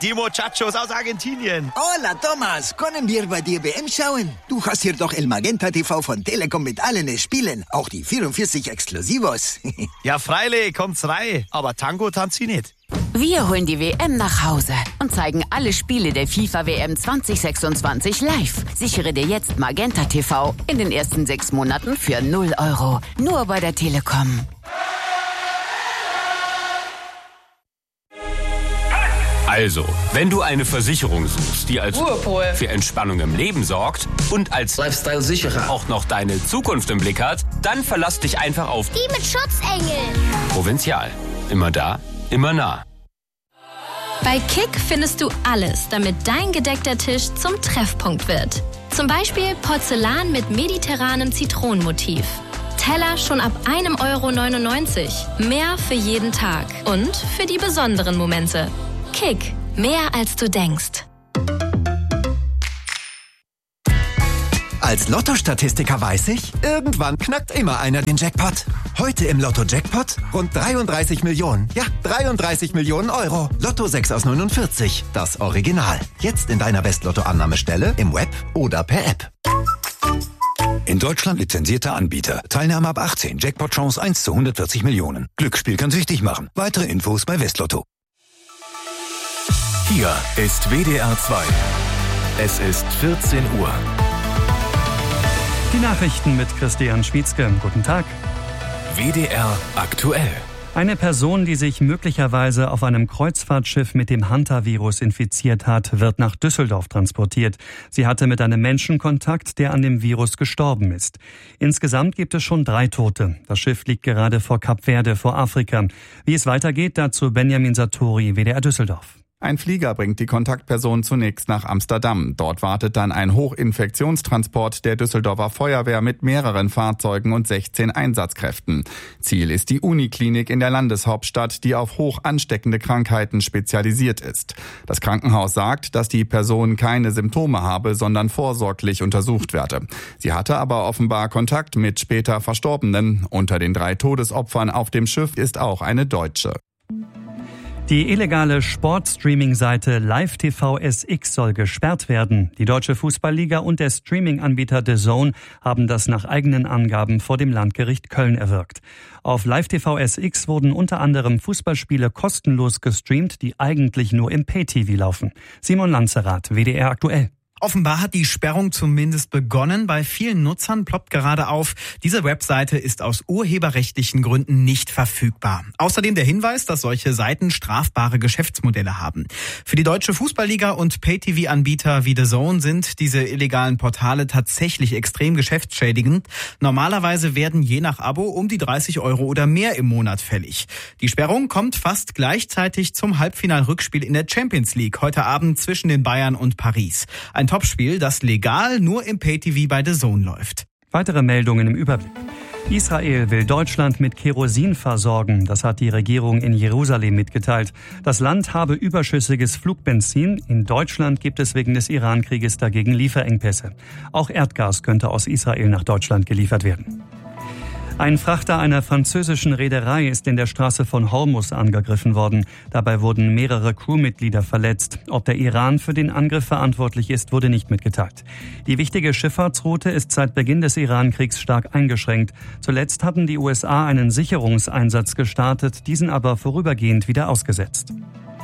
die Muchachos aus Argentinien. Hola, Thomas. Können wir bei dir WM schauen? Du hast hier doch El Magenta TV von Telekom mit allen Spielen. Auch die 44 Exklusivos. Ja, freilich, kommt's rein. Aber Tango tanzt sie nicht. Wir holen die WM nach Hause und zeigen alle Spiele der FIFA-WM 2026 live. Sichere dir jetzt Magenta TV in den ersten 6 Monaten für 0 €. Nur bei der Telekom. Also, wenn du eine Versicherung suchst, die als Ruhepol für Entspannung im Leben sorgt und als Lifestyle-Sicherer auch noch deine Zukunft im Blick hat, dann verlass dich einfach auf die mit Schutzengel. Provinzial. Immer da, immer nah. Bei Kick findest du alles, damit dein gedeckter Tisch zum Treffpunkt wird. Zum Beispiel Porzellan mit mediterranem Zitronenmotiv. Teller schon ab 1,99 €. Mehr für jeden Tag und für die besonderen Momente. Kick. Mehr als du denkst. Als Lotto-Statistiker weiß ich, irgendwann knackt immer einer den Jackpot. Heute im Lotto-Jackpot rund 33 Millionen. Ja, 33 Millionen €. Lotto 6 aus 49, das Original. Jetzt in deiner West-Lotto-Annahmestelle, im Web oder per App. In Deutschland lizenzierter Anbieter. Teilnahme ab 18. Jackpot-Chance 1 zu 140 Millionen. Glücksspiel kann süchtig machen. Weitere Infos bei Westlotto. Hier ist WDR 2. Es ist 14 Uhr. Die Nachrichten mit Christian Schwietzke. Guten Tag. WDR aktuell. Eine Person, die sich möglicherweise auf einem Kreuzfahrtschiff mit dem Hantavirus infiziert hat, wird nach Düsseldorf transportiert. Sie hatte mit einem Menschen Kontakt, der an dem Virus gestorben ist. Insgesamt gibt es schon 3 Tote. Das Schiff liegt gerade vor Kap Verde vor Afrika. Wie es weitergeht, dazu Benjamin Sartori, WDR Düsseldorf. Ein Flieger bringt die Kontaktperson zunächst nach Amsterdam. Dort wartet dann ein Hochinfektionstransport der Düsseldorfer Feuerwehr mit mehreren Fahrzeugen und 16 Einsatzkräften. Ziel ist die Uniklinik in der Landeshauptstadt, die auf hoch ansteckende Krankheiten spezialisiert ist. Das Krankenhaus sagt, dass die Person keine Symptome habe, sondern vorsorglich untersucht werde. Sie hatte aber offenbar Kontakt mit später Verstorbenen. Unter den 3 Todesopfern auf dem Schiff ist auch eine Deutsche. Die illegale Sportstreaming-Seite LiveTV-SX soll gesperrt werden. Die Deutsche Fußballliga und der Streaming-Anbieter DAZN haben das nach eigenen Angaben vor dem Landgericht Köln erwirkt. Auf LiveTV-SX wurden unter anderem Fußballspiele kostenlos gestreamt, die eigentlich nur im Pay-TV laufen. Simon Lanzerath, WDR aktuell. Offenbar hat die Sperrung zumindest begonnen. Bei vielen Nutzern ploppt gerade auf, diese Webseite ist aus urheberrechtlichen Gründen nicht verfügbar. Außerdem der Hinweis, dass solche Seiten strafbare Geschäftsmodelle haben. Für die Deutsche Fußballliga und Pay-TV-Anbieter wie DAZN sind diese illegalen Portale tatsächlich extrem geschäftsschädigend. Normalerweise werden je nach Abo um die 30 € oder mehr im Monat fällig. Die Sperrung kommt fast gleichzeitig zum Halbfinal-Rückspiel in der Champions League heute Abend zwischen den Bayern und Paris. Ein Topspiel, das legal nur im Pay-TV bei DAZN läuft. Weitere Meldungen im Überblick. Israel will Deutschland mit Kerosin versorgen. Das hat die Regierung in Jerusalem mitgeteilt. Das Land habe überschüssiges Flugbenzin. In Deutschland gibt es wegen des Iran-Krieges dagegen Lieferengpässe. Auch Erdgas könnte aus Israel nach Deutschland geliefert werden. Ein Frachter einer französischen Reederei ist in der Straße von Hormuz angegriffen worden. Dabei wurden mehrere Crewmitglieder verletzt. Ob der Iran für den Angriff verantwortlich ist, wurde nicht mitgeteilt. Die wichtige Schifffahrtsroute ist seit Beginn des Iran-Kriegs stark eingeschränkt. Zuletzt hatten die USA einen Sicherungseinsatz gestartet, diesen aber vorübergehend wieder ausgesetzt.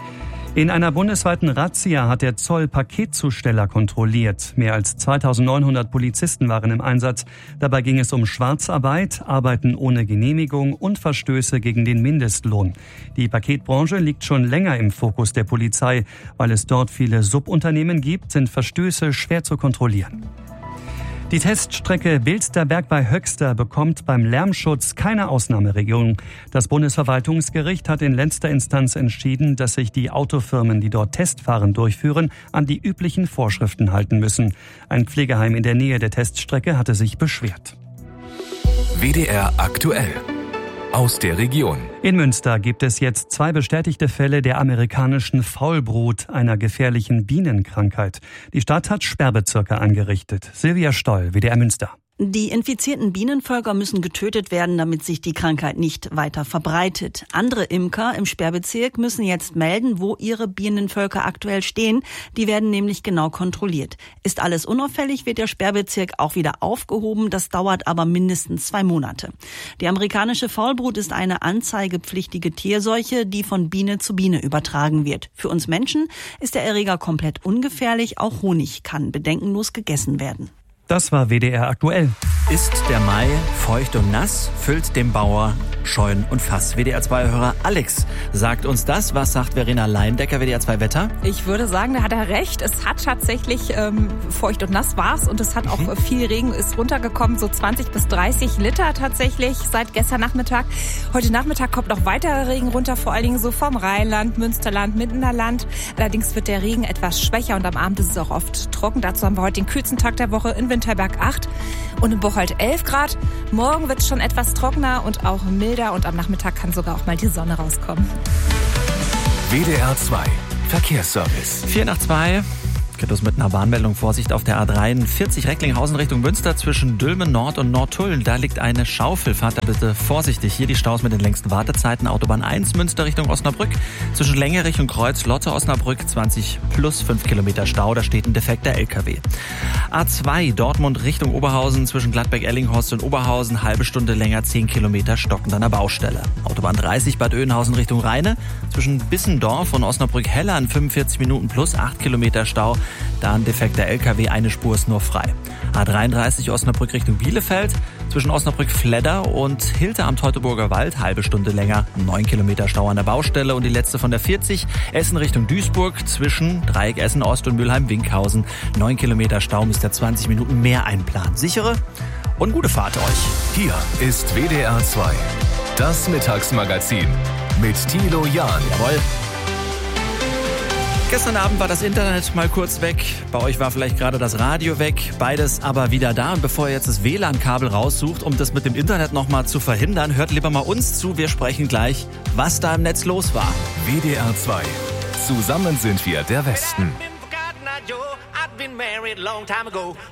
In einer bundesweiten Razzia hat der Zoll Paketzusteller kontrolliert. Mehr als 2900 Polizisten waren im Einsatz. Dabei ging es um Schwarzarbeit, Arbeiten ohne Genehmigung und Verstöße gegen den Mindestlohn. Die Paketbranche liegt schon länger im Fokus der Polizei. Weil es dort viele Subunternehmen gibt, sind Verstöße schwer zu kontrollieren. Die Teststrecke Bilsterberg bei Höxter bekommt beim Lärmschutz keine Ausnahmeregelung. Das Bundesverwaltungsgericht hat in letzter Instanz entschieden, dass sich die Autofirmen, die dort Testfahren durchführen, an die üblichen Vorschriften halten müssen. Ein Pflegeheim in der Nähe der Teststrecke hatte sich beschwert. WDR aktuell. Aus der Region. In Münster gibt es jetzt 2 bestätigte Fälle der amerikanischen Faulbrut, einer gefährlichen Bienenkrankheit. Die Stadt hat Sperrbezirke eingerichtet. Silvia Stoll, WDR Münster. Die infizierten Bienenvölker müssen getötet werden, damit sich die Krankheit nicht weiter verbreitet. Andere Imker im Sperrbezirk müssen jetzt melden, wo ihre Bienenvölker aktuell stehen. Die werden nämlich genau kontrolliert. Ist alles unauffällig, wird der Sperrbezirk auch wieder aufgehoben. Das dauert aber mindestens 2 Monate. Die amerikanische Faulbrut ist eine anzeigepflichtige Tierseuche, die von Biene zu Biene übertragen wird. Für uns Menschen ist der Erreger komplett ungefährlich. Auch Honig kann bedenkenlos gegessen werden. Das war WDR aktuell. Ist der Mai feucht und nass, füllt dem Bauer Scheunen und Fass. WDR2-Hörer Alex sagt uns das. Was sagt Verena Leindecker, WDR2 Wetter? Ich würde sagen, da hat er recht. Es hat tatsächlich feucht und nass war's und es hat auch viel Regen ist runtergekommen, so 20 bis 30 Liter tatsächlich seit gestern Nachmittag. Heute Nachmittag kommt noch weiterer Regen runter, vor allen Dingen so vom Rheinland, Münsterland, Mittenland. Allerdings wird der Regen etwas schwächer und am Abend ist es auch oft trocken. Dazu haben wir heute den kühlsten Tag der Woche in Winterberg 8 und in Bocholt 11 Grad. Morgen wird es schon etwas trockener und auch milder und am Nachmittag kann sogar auch mal die Sonne rauskommen. WDR 2 Verkehrsservice. 4:02. Geht los mit einer Warnmeldung. Vorsicht auf der A43 Recklinghausen Richtung Münster zwischen Dülmen Nord und Nordtulln. Da liegt eine Schaufel. Fahrt da bitte vorsichtig. Hier die Staus mit den längsten Wartezeiten. Autobahn 1 Münster Richtung Osnabrück. Zwischen Längerich und Kreuz Lotte Osnabrück 20 plus 5 Kilometer Stau. Da steht ein defekter LKW. A2 Dortmund Richtung Oberhausen zwischen Gladbeck-Ellinghorst und Oberhausen. Halbe Stunde länger 10 Kilometer stockend an der Baustelle. Autobahn 30 Bad Oeynhausen Richtung Rheine. Zwischen Bissendorf und Osnabrück-Hellern 45 Minuten plus 8 Kilometer Stau. Da ein defekter LKW, eine Spur ist nur frei. A33 Osnabrück Richtung Bielefeld. Zwischen Osnabrück-Fledder und Hilte am Teutoburger Wald. Halbe Stunde länger, 9 Kilometer Stau an der Baustelle. Und die letzte von der 40 Essen Richtung Duisburg. Zwischen Dreieck Essen Ost und Mülheim-Winkhausen. 9 Kilometer Stau, müsst ihr 20 Minuten mehr einplanen. Sichere und gute Fahrt euch. Hier ist WDR 2. Das Mittagsmagazin mit Thilo Jahn. Jawohl. Gestern Abend war das Internet mal kurz weg. Bei euch war vielleicht gerade das Radio weg. Beides aber wieder da. Und bevor ihr jetzt das WLAN-Kabel raussucht, um das mit dem Internet nochmal zu verhindern, hört lieber mal uns zu. Wir sprechen gleich, was da im Netz los war. WDR 2. Zusammen sind wir der Westen.